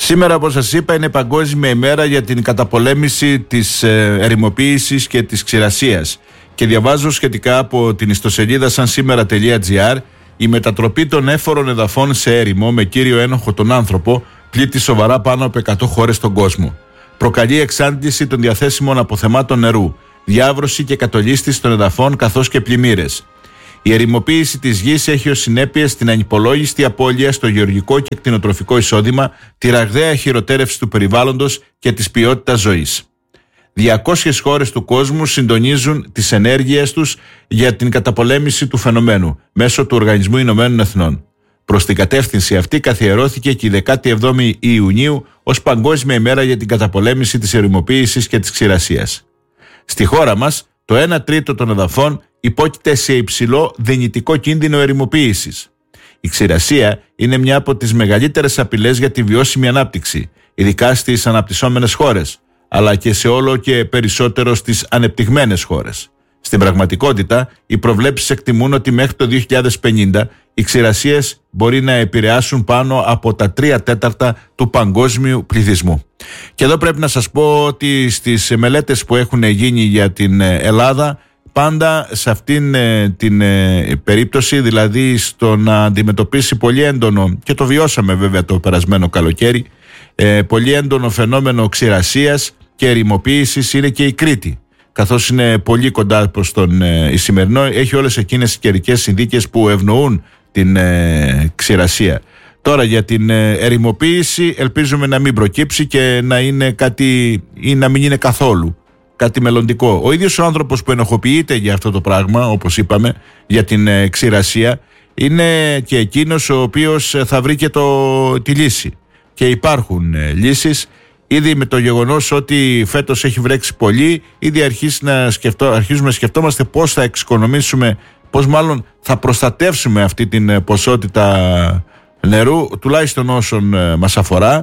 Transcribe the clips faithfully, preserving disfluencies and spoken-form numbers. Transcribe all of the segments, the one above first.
Σήμερα, όπως σας είπα, είναι Παγκόσμια ημέρα για την καταπολέμηση της ερημοποίησης και της ξηρασίας. Και διαβάζω σχετικά από την ιστοσελίδα σανσήμερα τελεία τζι άρ, η μετατροπή των έφορων εδαφών σε έρημο με κύριο ένοχο τον άνθρωπο πλήττει σοβαρά πάνω από εκατό χώρες στον κόσμο. Προκαλεί εξάντληση των διαθέσιμων αποθεμάτων νερού, διάβρωση και κατολίσθηση των εδαφών καθώς και πλημμύρες. Η ερημοποίηση της γης έχει ως συνέπειες την ανυπολόγιστη απώλεια στο γεωργικό και κτηνοτροφικό εισόδημα, τη ραγδαία χειροτέρευση του περιβάλλοντος και της ποιότητας ζωής. διακόσιες χώρες του κόσμου συντονίζουν τις ενέργειες τους για την καταπολέμηση του φαινομένου μέσω του Οργανισμού Ηνωμένων Εθνών. Προς την κατεύθυνση αυτή καθιερώθηκε και η δεκάτη εβδόμη Ιουνίου ως Παγκόσμια ημέρα για την καταπολέμηση της ερημοποίησης και της ξηρασίας. Στη χώρα μας, το ένα τρίτο των εδαφών υπόκειται σε υψηλό δυνητικό κίνδυνο ερημοποίησης. Η ξηρασία είναι μια από τις μεγαλύτερες απειλές για τη βιώσιμη ανάπτυξη, ειδικά στις αναπτυσσόμενες χώρες, αλλά και σε όλο και περισσότερο στις ανεπτυγμένες χώρες. Στην πραγματικότητα, οι προβλέψεις εκτιμούν ότι μέχρι το δύο χιλιάδες πενήντα οι ξηρασίες μπορεί να επηρεάσουν πάνω από τα τρία τέταρτα του παγκόσμιου πληθυσμού. Και εδώ πρέπει να σας πω ότι στις μελέτες που έχουν γίνει για την Ελλάδα, πάντα σε αυτήν την περίπτωση, δηλαδή στο να αντιμετωπίσει πολύ έντονο, και το βιώσαμε βέβαια το περασμένο καλοκαίρι, πολύ έντονο φαινόμενο ξηρασίας και ερημοποίησης, είναι και η Κρήτη. Καθώς είναι πολύ κοντά προς τον ε, Ισημερινό, έχει όλες εκείνες οι καιρικές συνθήκες που ευνοούν την ε, ξηρασία. Τώρα για την ε, ερημοποίηση ελπίζουμε να μην προκύψει και να είναι κάτι, ή να μην είναι καθόλου κάτι μελλοντικό. Ο ίδιος ο άνθρωπος που ενοχοποιείται για αυτό το πράγμα, όπως είπαμε, για την ε, ξηρασία, είναι και εκείνος ο οποίος θα βρει και το, τη λύση. Και υπάρχουν ε, λύσεις. Ήδη με το γεγονός ότι φέτος έχει βρέξει πολύ, ήδη αρχίζει να σκεφτώ, αρχίζουμε να σκεφτόμαστε πώς θα εξοικονομήσουμε, πώς μάλλον θα προστατεύσουμε αυτή την ποσότητα νερού, τουλάχιστον όσον ε, μας αφορά,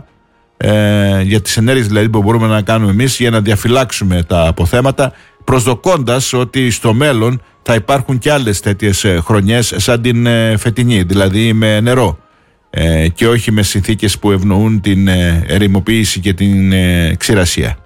ε, για τις ενέργειες δηλαδή που μπορούμε να κάνουμε εμείς για να διαφυλάξουμε τα αποθέματα, προσδοκώντας ότι στο μέλλον θα υπάρχουν και άλλες τέτοιες χρονιές σαν την ε, φετινή, δηλαδή με νερό. Και όχι με συνθήκες που ευνοούν την ερημοποίηση και την ξηρασία.